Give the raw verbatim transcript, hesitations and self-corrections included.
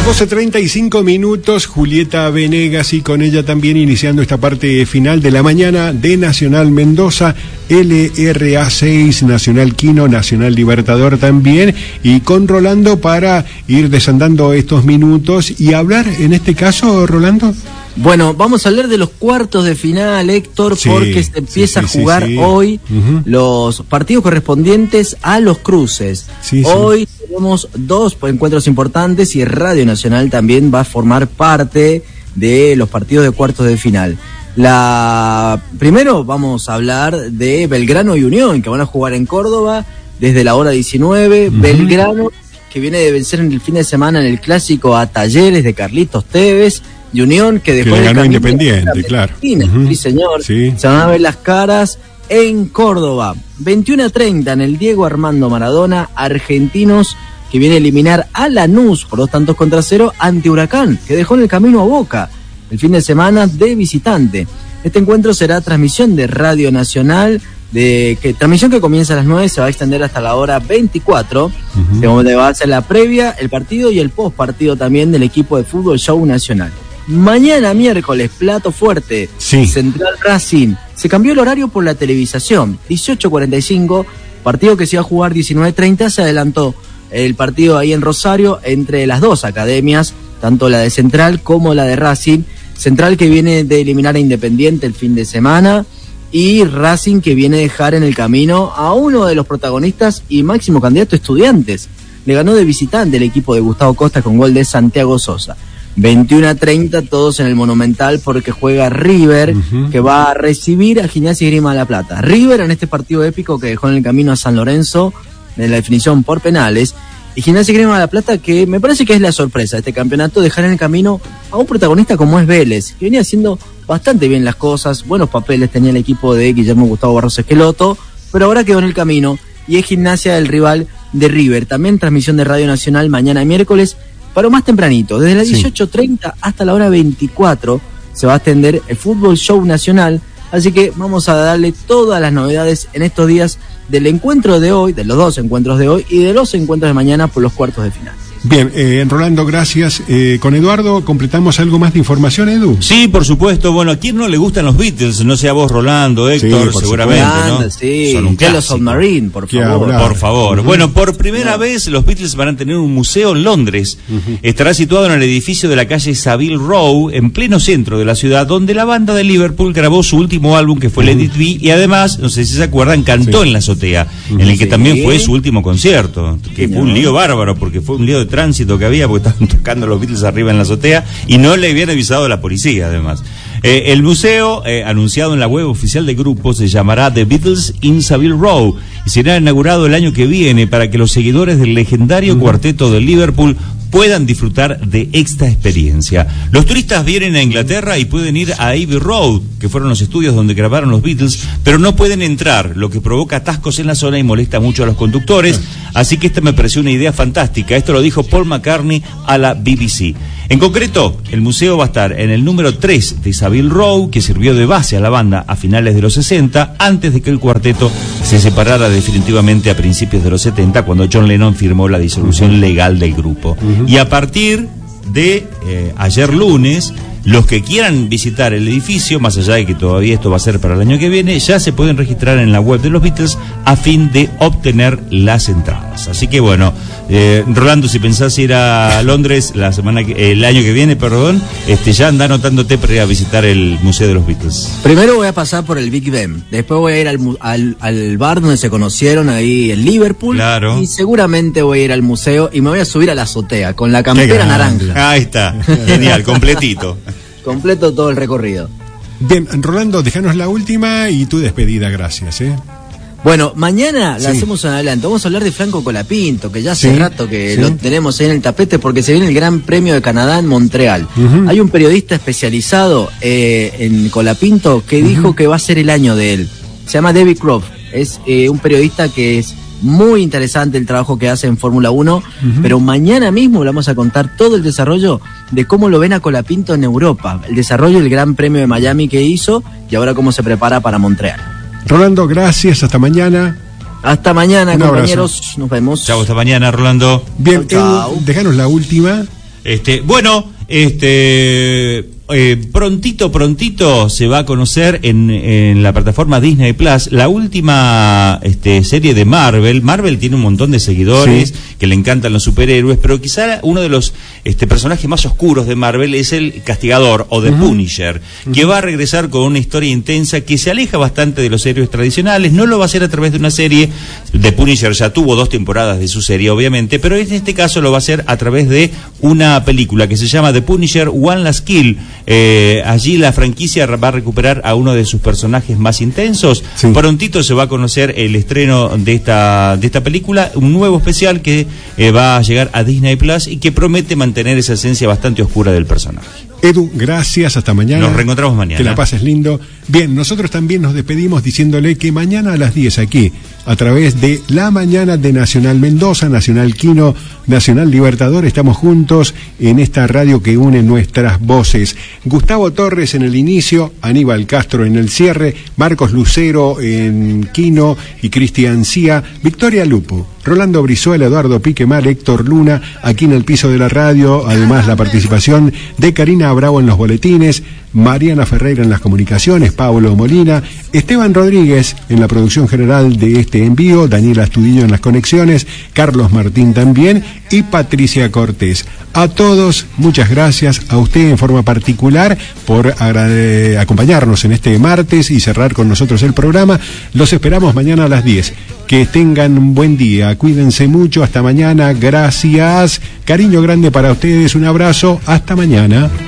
doce treinta y cinco minutos, Julieta Venegas, y con ella también iniciando esta parte final de la mañana de Nacional Mendoza, L R A seis, Nacional Quino, Nacional Libertador también, y con Rolando para ir desandando estos minutos y hablar, en este caso, Rolando. Bueno, vamos a hablar de los cuartos de final, Héctor, sí, porque se empieza sí, sí, a jugar sí, sí. hoy uh-huh. los partidos correspondientes a los cruces. Sí, hoy sí. tenemos dos encuentros importantes y Radio Nacional también va a formar parte de los partidos de cuartos de final. La Primero vamos a hablar de Belgrano y Unión, que van a jugar en Córdoba desde la hora diecinueve. Uh-huh. Belgrano, que viene de vencer en el fin de semana en el clásico a Talleres de Carlitos Tevez. Y Unión, que después que le ganó Independiente, claro. Uh-huh. Sí, señor. Sí. Se van a ver las caras en Córdoba. veintiuno a treinta en el Diego Armando Maradona, Argentinos, que viene a eliminar a Lanús por dos tantos contra cero ante Huracán, que dejó en el camino a Boca el fin de semana de visitante. Este encuentro será transmisión de Radio Nacional, de que transmisión que comienza a las nueve, se va a extender hasta la hora veinticuatro, uh-huh. donde va a ser la previa, el partido y el post partido también del equipo de fútbol Show Nacional. Mañana miércoles, plato fuerte, sí. Central Racing. Se cambió el horario por la televisación, dieciocho cuarenta y cinco, partido que se iba a jugar diecinueve treinta, se adelantó el partido ahí en Rosario entre las dos academias, tanto la de Central como la de Racing. Central, que viene de eliminar a Independiente el fin de semana, y Racing, que viene a dejar en el camino a uno de los protagonistas y máximo candidato, Estudiantes. Le ganó de visitante el equipo de Gustavo Costa con gol de Santiago Sosa. veintiuno a treinta, todos en el Monumental, porque juega River, uh-huh. que va a recibir a Gimnasia y Esgrima de La Plata. River en este partido épico que dejó en el camino a San Lorenzo en la definición por penales, y Gimnasia y Esgrima de La Plata, que me parece que es la sorpresa de este campeonato, dejar en el camino a un protagonista como es Vélez, que venía haciendo bastante bien las cosas, buenos papeles tenía el equipo de Guillermo Gustavo Barros Esqueloto, pero ahora quedó en el camino y es Gimnasia el rival de River. También transmisión de Radio Nacional mañana miércoles, pero más tempranito, desde las dieciocho treinta hasta la hora veinticuatro se va a extender el Fútbol Show Nacional, así que vamos a darle todas las novedades en estos días del encuentro de hoy, de los dos encuentros de hoy y de los encuentros de mañana por los cuartos de final. Bien, eh, Rolando, gracias. Eh, con Eduardo, ¿completamos algo más de información, Edu? Sí, por supuesto. Bueno, ¿a quién no le gustan los Beatles? No sé a vos, Rolando, Héctor, sí, seguramente, Anda, ¿no? Sí, son un clásico. Submarine, por favor. Por favor. Uh-huh. Bueno, por primera no. vez los Beatles van a tener un museo en Londres. Uh-huh. Estará situado en el edificio de la calle Savile Row, en pleno centro de la ciudad, donde la banda de Liverpool grabó su último álbum, que fue uh-huh. Let It Be, y además, no sé si se acuerdan, cantó sí. en la azotea, uh-huh. en el que sí. también fue su último concierto, que sí, fue un lío bárbaro, porque fue un lío de tránsito que había, porque estaban tocando los Beatles arriba en la azotea y no le habían avisado a la policía, además. Eh, el museo, eh, anunciado en la web oficial del grupo, se llamará The Beatles in Savile Row y será inaugurado el año que viene para que los seguidores del legendario mm. cuarteto de Liverpool puedan disfrutar de esta experiencia. Los turistas vienen a Inglaterra y pueden ir a Abbey Road, que fueron los estudios donde grabaron los Beatles, pero no pueden entrar, lo que provoca atascos en la zona y molesta mucho a los conductores, así que esta me pareció una idea fantástica. Esto lo dijo Paul McCartney a la B B C. En concreto, el museo va a estar en el número tres de Savile Row, que sirvió de base a la banda a finales de los sesenta, antes de que el cuarteto se separara definitivamente a principios de los setenta, cuando John Lennon firmó la disolución legal del grupo. Uh-huh. Y a partir de eh, ayer lunes, los que quieran visitar el edificio, más allá de que todavía esto va a ser para el año que viene, ya se pueden registrar en la web de los Beatles a fin de obtener las entradas. Así que bueno, eh, Rolando, si pensás ir a Londres la semana que, el año que viene, perdón, este ya anda anotándote para ir a visitar el Museo de los Beatles. Primero voy a pasar por el Big Ben, después voy a ir al, al, al bar donde se conocieron ahí en Liverpool, claro. Y seguramente voy a ir al museo y me voy a subir a la azotea con la campera naranja. Ahí está, genial, completito. Completo todo el recorrido. Bien, Rolando, déjanos la última y tu despedida, gracias, ¿eh? Bueno, mañana la sí. hacemos en adelante. Vamos a hablar de Franco Colapinto, que ya hace sí, rato que sí. lo tenemos ahí en el tapete, porque se viene el Gran Premio de Canadá en Montreal. Uh-huh. Hay un periodista especializado eh, en Colapinto que uh-huh. dijo que va a ser el año de él. Se llama David Croft. Es eh, un periodista que es muy interesante el trabajo que hace en Fórmula uno, uh-huh. pero mañana mismo le vamos a contar todo el desarrollo de cómo lo ven a Colapinto en Europa, el desarrollo del Gran Premio de Miami que hizo y ahora cómo se prepara para Montreal. Rolando, gracias, hasta mañana. Hasta mañana, un compañeros, abrazo. Nos vemos. Chau, hasta mañana, Rolando. Bien, chau, chau. Eh, déjanos la última. Este, bueno, este... Eh, prontito, prontito se va a conocer en, en la plataforma Disney Plus la última este, serie de Marvel. Marvel tiene un montón de seguidores, sí, que le encantan los superhéroes, pero quizá uno de los este, personajes más oscuros de Marvel es el Castigador o The uh-huh. Punisher, uh-huh. que va a regresar con una historia intensa que se aleja bastante de los héroes tradicionales. No lo va a hacer a través de una serie. The Punisher ya tuvo dos temporadas de su serie, obviamente, pero en este caso lo va a hacer a través de una película que se llama The Punisher One Last Kill. Eh, allí la franquicia va a recuperar a uno de sus personajes más intensos. Sí. Prontito se va a conocer el estreno de esta de esta película, un nuevo especial que eh, va a llegar a Disney Plus y que promete mantener esa esencia bastante oscura del personaje. Edu, gracias, hasta mañana. Nos reencontramos mañana. Que la pases lindo. Bien, nosotros también nos despedimos diciéndole que mañana a las diez aquí, a través de La Mañana de Nacional Mendoza, Nacional Quino, Nacional Libertador, estamos juntos en esta radio que une nuestras voces. Gustavo Torres en el inicio, Aníbal Castro en el cierre, Marcos Lucero en Quino y Cristian Cía, Victoria Lupo, Rolando Brizuela, Eduardo Piquemal, Héctor Luna, aquí en el piso de la radio, además la participación de Karina Bravo en los boletines, Mariana Ferreira en las comunicaciones, Pablo Molina, Esteban Rodríguez en la producción general de este envío, Daniela Astudillo en las conexiones, Carlos Martín también y Patricia Cortés. A todos, muchas gracias, a usted en forma particular por agrade- acompañarnos en este martes y cerrar con nosotros el programa. Los esperamos mañana a las diez. Que tengan un buen día, cuídense mucho, hasta mañana, gracias, cariño grande para ustedes, un abrazo, hasta mañana.